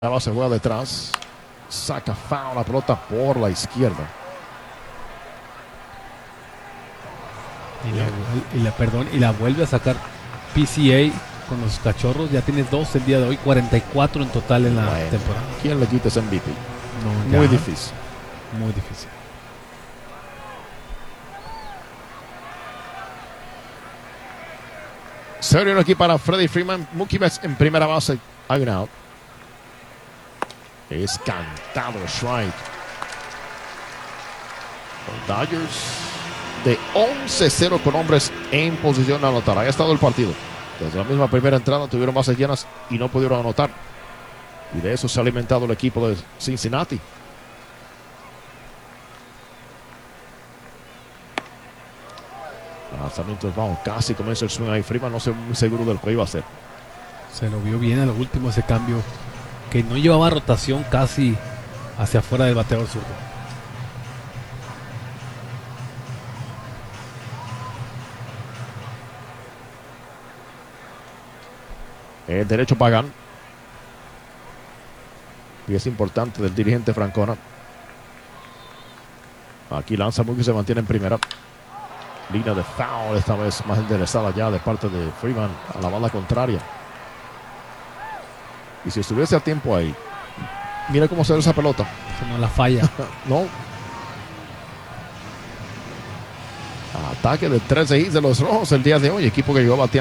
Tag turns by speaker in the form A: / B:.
A: Se juega detrás, saca foul, la pelota por la izquierda.
B: Y la vuelve a sacar PCA con los Cachorros. Ya tiene 2 el día de hoy, 44 en total en la temporada.
A: ¿Quién le quita ese MVP?
B: No,
A: muy difícil.
B: Muy difícil.
A: Serio aquí para Freddie Freeman. Mookie Betts en primera base. Hay un out. Es cantado strike. Los Dodgers de 11-0 con hombres en posición de anotar. Ahí ha estado el partido. Desde la misma primera entrada tuvieron bases llenas y no pudieron anotar. Y de eso se ha alimentado el equipo de Cincinnati. Lanzamientos bajos, casi comienza el swing ahí. Freeman no se muy seguro de lo que iba a hacer.
B: Se lo vio bien a lo último ese cambio, que no llevaba rotación casi hacia afuera del bateador zurdo.
A: El derecho Pagan. Pieza importante del dirigente Francona. Aquí lanza Mookie, se mantiene en primera. Línea de foul, esta vez más enderezada ya de parte de Freeman a la bala contraria. Y si estuviese a tiempo ahí, mira cómo se ve esa pelota.
B: Como la falla.
A: No. Ataque de 13 hits de los Rojos el día de hoy. Equipo que llegó bateando